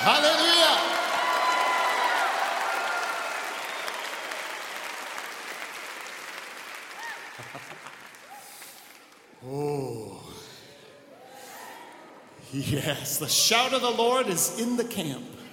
Hallelujah. Oh. Yes, the shout of the Lord is in the camp.